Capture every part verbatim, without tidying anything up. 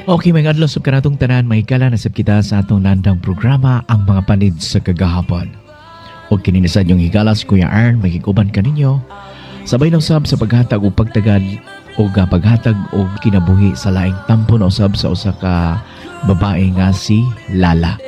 Okay, mga adlaw sub kanatong tanan mahigala na sab kita sa atong landang programa ang mga panid sa kagahapon. O kini na sa inyong higala si Kuya Arn magiguban kaninyo. Sabay ng sab sa paghatag o pagtagad o ga paghatag o kinabuhi sa laing tampo na usab sa usa ka babae nga si Lala.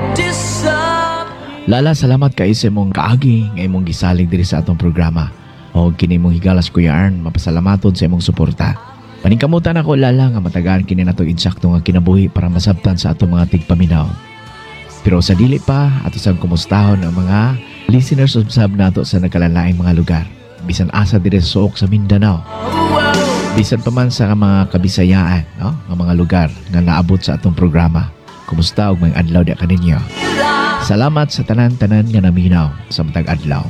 Lala, salamat kay sa imong kaagi nga imong gisalig diri sa atong programa. O kini mong higala si Kuya Arn mapasalamaton sa imong suporta. Paningkamutan ako, Lala, nga matagaan kini nato insakto nga kinabuhi para masabtan sa atong mga tigpaminaw. Pero sa dili pa, ato sang kumustahon ang mga listeners sub nato sa nagkalalaing mga lugar. Bisan asa dire sa suok sa Mindanao. Bisan pa man sa mga kabisayaan, no? Nga mga lugar nga naabot sa atong programa. Kumusta og may adlaw di kaninyo? Salamat sa tanan-tanan nga naminaw sa matag adlaw.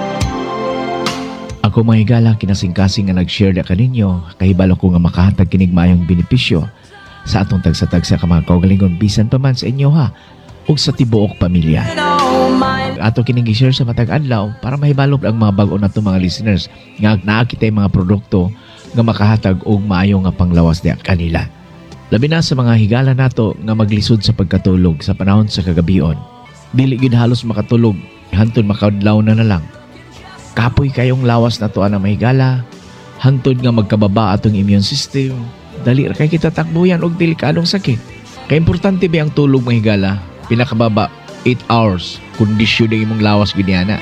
Ako mahigala kinasing-kasing nga nag-share na kaninyo, kahibalo ko nga makahatag kinig mayong benepisyo sa atong tagsa-tagsa ka mga kaugalingon bisan pa man sa inyo ha, o sa tibuok pamilya. Ato kining i-share sa matag adlaw para mahibalo ang mga bag-o nato mga listeners nga naakita yung mga produkto nga makahatag og maayo nga panglawas diya kanila. Labi na sa mga higala nato nga maglisod sa pagkatulog sa panahon sa kagabion. Dili gid halos makatulog, hantod makadlaw na na lang. Kapoy kayong lawas na to na mahigala, hantod nga magkababa atong immune system, dali ra kay kita takbuyan og delikadong sakit. Kay importante ba ang tulog mahigala? Pinakababa eight hours, kondisyon ng imong lawas ginyana.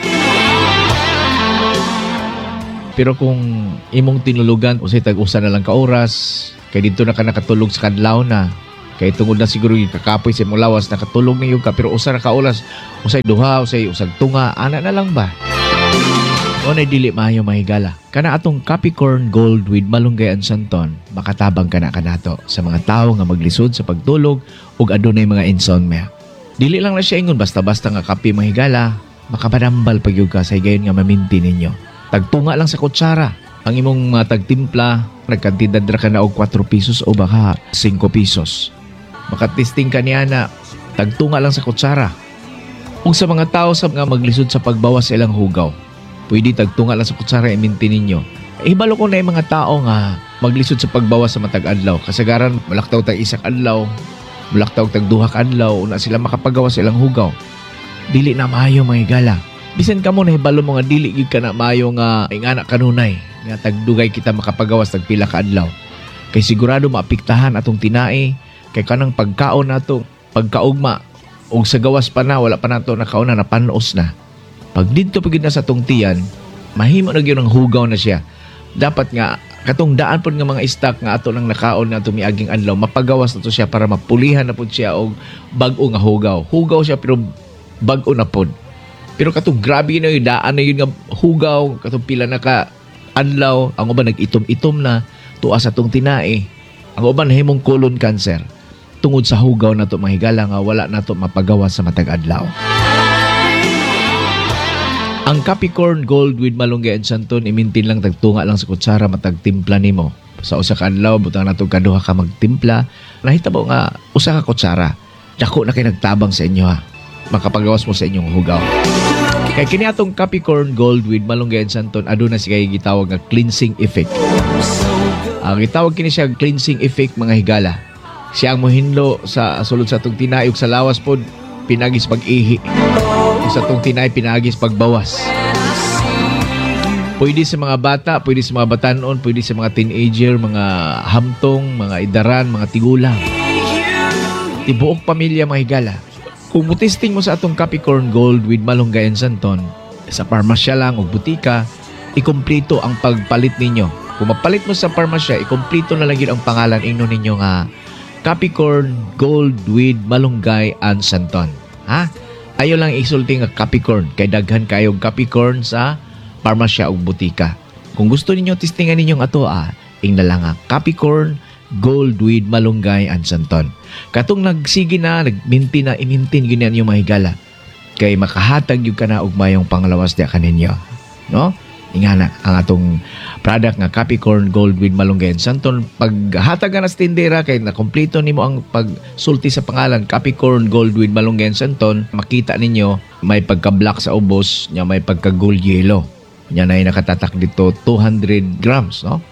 Pero kung imong tinulugan usay tag-usa na lang ka oras, kay dito na ka nakatulog sa kadlaw na, kay tungod na siguro yung kakapoy sa imong lawas, nakatulog na yung ka, pero usa ra ka oras, usay duha, usay usag tunga, ana na lang ba? O na dili maayo mahigala. Kana atong Capricorn Gold with Malunggay and Santon, makatabang kana kanato sa mga tawo nga maglisod sa pagtulog ug adunay mga insomnia. Dili lang na siya ingon basta-basta nga kape mahigala, makapadambal pagyud ka sa gayon nga maminti ninyo. Tagtunga lang sa kutsara. Ang imong mga tagtimpla, nagkantidad ra ka na og four pesos o baka five pesos. Makatesting ka niya na tagtunga lang sa kutsara. Ug sa mga tawo sa nga maglisod sa pagbawas sa ilang hugaw, pwede tagtunga lang sa kutsara i-maintain ninyo. Eh, ibalo ko na yung mga tao nga maglisod sa pagbawas sa matag adlaw. Kasagaran, malaktaw tag isak adlaw, malaktaw tag duha ka adlaw, una sila makapagawas sa ilang hugaw. Dili na maayo mga higala. Bisan ka mo na ibalo mo nga dili gid ka na maayo nga ingana kanunay. Nga tagdugay kita makapagawas tag pila ka adlaw. Kay sigurado maapektahan atong tinai, kay kanang pagkaon nato, pagkaugma, og sa gawas pa na, wala pa nato nakauna na panos na. Pag dito pagid na sa tungtian, mahimo na gyud ang hugaw na siya. Dapat nga katong daan pod nga mga stock nga ato nang nakaon na tumiaging adlaw, mapagawas na to siya para mapulihan na pod siya og bag-o nga hugaw. Hugaw siya pero bag-o na pod. Pero katong grabe na yung daan na yun nga hugaw, katong pila na ka adlaw, ang uban nag-itom-itom na tuwa sa tong tinai. Ang uban himong colon cancer. Tungod sa hugaw na to mahigala nga wala na to mapagawas sa matag adlaw. Ang Capricorn Gold with Malunggay and Santon, imintin lang tagtunga lang sa kutsara matagtimpla nimo. Sa usa ka adlaw butang nato kaduha ka magtimpla, nahitabo nga usa ka kutsara. Dako na kay nagtabang sa inyo ha. Makapagawas mo sa inyong hugaw. Kay kini atong Capricorn Gold with Malunggay and Santon, aduna siya gitawag nga cleansing effect. Ang gitawag kini siya cleansing effect mga higala. Siya ang mohinlo sa sulod sa atong tinayog sa lawas pod, pinagis pag-ihi. Sa itong tinay, pinagis pagbawas. Pwede sa mga bata, pwede sa mga batanon, pwede sa mga teenager, mga hamtong, mga idaran, mga tigulang. Tibuok pamilya mga higala. Kung mutesting mo sa atong Capricorn Gold with Malunggay and Santon, sa parmasya lang o butika, ikumpleto ang pagpalit ninyo. Kung mapalit mo sa parmasya, ikumpleto na lang yun ang pangalan ino ninyo nga Capricorn Gold with Malunggay and Santon. Ha? Ayo lang isulti nga Capricorn, kay daghan kayong Capricorn sa parmasya o butika. Kung gusto ninyo testingan ninyong ato ah, ing lang nga Capricorn Gold with Malunggay and Santon. Katong nagsige na, nagminti na, imintin ganyan yung mga higala. Kay makahatag yung ka na og mayong panglawas diya kaninyo. No? Ingana ang atong product nga Capricorn Gold with Malunggay and Santon. Paghatag ka na sa tindera, kay nakompleto nimo ang pagsulti sa pangalan Capricorn Gold with Malunggay and Santon, makita ninyo may pagka-black sa ubos, nya may pagka-gold yellow. Nya na nakatatak dito two hundred grams, no?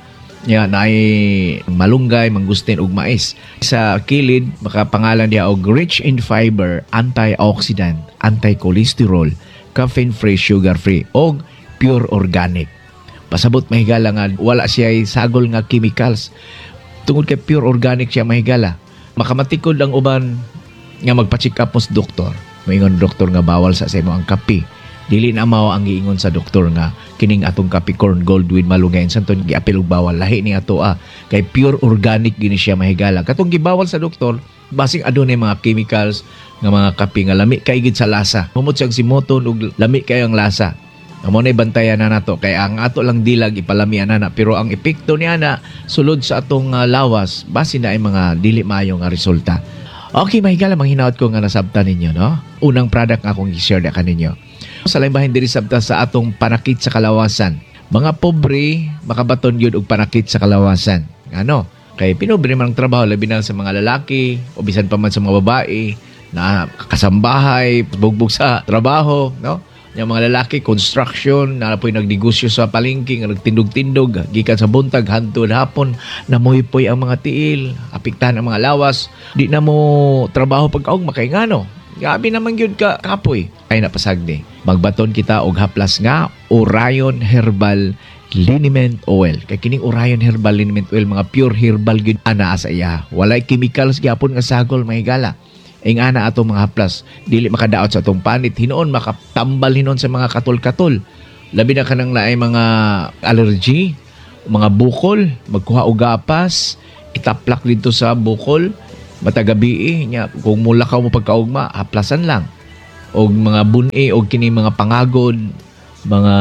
Nya na ay malunggay, mangustin ug mais. Sa kilid makapangalan diha og rich in fiber, antioxidant, anti-cholesterol, caffeine-free, sugar-free og pure organic. Pasabot mahigala nga wala siya sagol nga chemicals. Tungod kay pure organic siya mahigala. Makamatikod ang uban nga magpa-check up mo sa doktor. Moingon doktor nga bawal sa sa imo ang kape. Dili na mao ang giingon sa doktor nga kining atong Capricorn Gold with malunggay santon giapil og bawal lahi ni ato ah kay pure organic gini siya mahigala. Katong gibawal sa doktor basing adunay mga chemicals nga mga kape nga lami kay gid sa lasa. Humot siyang simoton ug lami kay ang lasa. Amo na bantayan na nato kay ang ato lang dilag ipalamian na, na pero ang epekto niya na sulod sa atong uh, lawas base na ay mga dili maayo nga resulta. Okay, mahigala manghinaot ko nga nasabtan ninyo, no? Unang product nga akong i-share na kaninyo. Sa lain diri sabta sa atong panakit sa kalawasan. Mga pobre makabaton gyud og panakit sa kalawasan. Ano? Kay pinobre man ang trabaho labi na sa mga lalaki o bisan pa man sa mga babae na kasambahay, bugbog sa trabaho, no? Yung mga lalaki construction na po'y nagnegosyo sa palengke, nga nagtindog-tindog gikan sa buntag hantod hapon, namoy-poy ang mga tiil, apektahan ang mga lawas, di na mo trabaho pagkaog makaingano. Gabi naman yun ka kapoy. Ay napasagdi. Magbaton kita og haplas nga Orion Herbal Liniment Oil. Kay kining Orion Herbal Liniment Oil mga pure herbal gyud ana sa iya. Walay chemicals gyapon nga sagol mahigala. Ing ana atong mga haplas dili makadaot sa atong panit hinuon makatambal hinon sa mga katol-katol. Labi na kanang naay mga allergy, mga bukol, magkuha og gapas, itaplak dito sa bukol. Matagabi nya kung mulakaw mo pagkaugma haplasan lang og mga buni og kini mga pangagod mga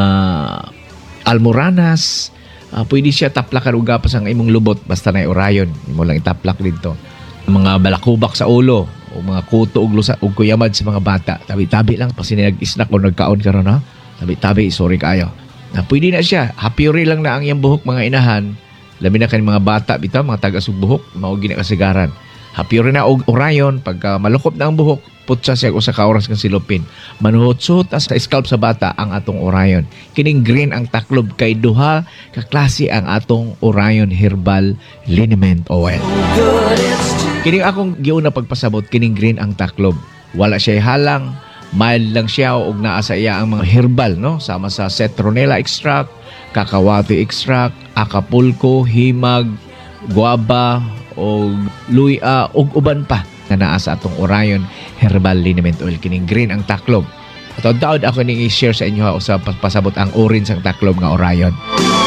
almoranas uh, pwede siya taplakan og gapas ang imong lubot basta na Orion imo lang itaplak dito mga balakubak sa ulo o mga kuto og lusa og kuyamad sa mga bata tabi-tabi lang pag sinag-snack o nagkaon karon ha tabi-tabi sorry kayo na pwede na siya happy lang na ang iyang buhok mga inahan labi na kani mga bata bitaw mga taga-sug buhok mao gina kasagaran. Happy rin na og Orion, pagka malukop na ang buhok, putsa siya usa ka oras ng silupin. Manuhot-suhot sa scalp sa bata ang atong Orion. Kining green ang taklob kay duha ka klase ang atong Orion Herbal Liniment Oil. Kining akong giuna pagpasabot, kining green ang taklob. Wala siya halang, mild lang siya og naa sa iya ang mga herbal, no? Sama sa citronella extract, kakawati extract, acapulco, himag, guava, o luya og uban pa na naa sa atong Orion Herbal Liniment Oil. Kining green ang taklob. At taod ako ning i-share sa inyo ha, sa pasabot ang orange ang taklob nga Orion.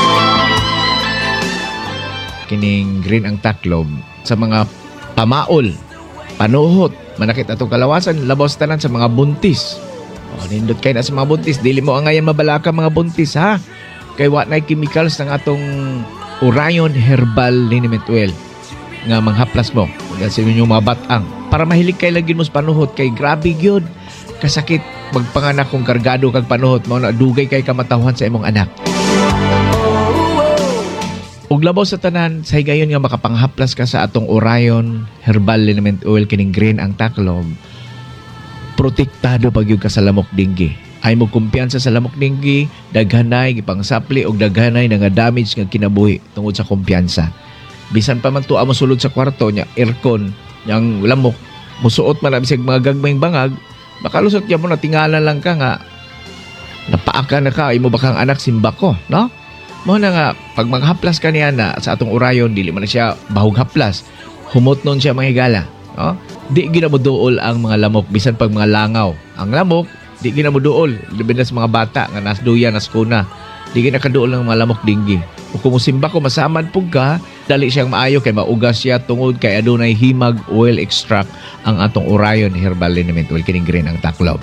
Kining green ang taklob sa mga pamaol, panuhot, manakit atong kalawasan, labos tanan sa mga buntis. O, nindot kay na sa mga buntis. Dili mo angayan mabalaka mga buntis ha. Kay wa na chemicals ng atong Orion Herbal Liniment Oil nga manghaplas mo sa inyong mga batang para mahilig kay lagi mo sa panuhot kay grabe gyud kasakit magpanganak kung kargado kag panuhot mo na dugay kay kamatawhan sa imong anak. Ug labaw sa tanan sa higayon nga makapanghaplas ka sa atong Orion Herbal Liniment Oil kining green ang taklob protektado pag yung ka sa lamok dinggi. Ay mo kumpiyansa sa lamok dinggi, daghanay gipangsapli og daghanay nga damage nga kinabuhi tungod sa kumpiyansa. Bisan pa man tuwa mo sulod sa kwarto niya, aircon, yang lamok, musuot man na bisag mga gagmayng bangag, makalusot niya mo na tingala lang ka nga, napaaka na ka, imo bakang anak simba ko, no? Mo na nga, pag maghaplas ka niya na sa atong Orion, dili man na siya bahog haplas, humot nun siya mahigala, no? Di gina mo duol ang mga lamok, bisan pag mga langaw. Ang lamok, di gina mo duol, labi na sa mga bata, nga nasduya, naskuna, di gina ka duol ng mga lamok dinggi. O kung simba ko masamad pug ka, dali siyang maayo kay maugas siya tungod kay adunay himag oil extract ang atong Orion Herbal Liniment Oil kining green ang taklob.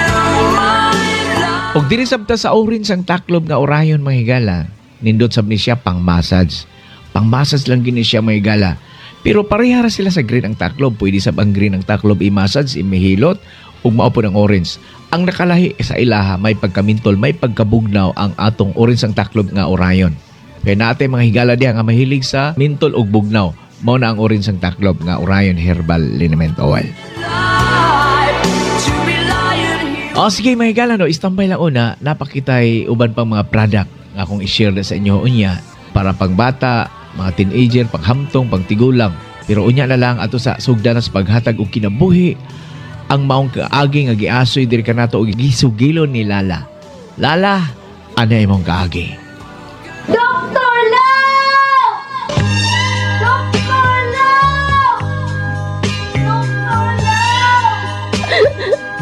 Og diri sabta sa orange ang taklob nga Orion mahigala, nindot sab ni siya pang massage. Pang massage lang gini siya mahigala. Pero pareha ra sila sa green ang taklob, pwede sab ang green ang taklob i-massage, imihilot ug mao po ng orange. Ang nakalahi sa ilaha may pagkamintol, may pagkabugnaw ang atong orange ang taklob nga Orion. Kaya natin mga higala diya nga mahilig sa mintol o bugnaw. Mao na ang orange ang taklob nga Orion Herbal Liniment Oil. O sige mga higala, no, istambay lang una, napakitay uban pang mga product nga akong i-share na sa inyo unya para pang bata, mga teenager, panghamtong, pangtigulang. Pero unya na lang ato sa sugdanan sa paghatag og kinabuhi ang maong kaagi nga giasoy diri kanato og gisugilon ni Lala. Lala, ana imong kaagi.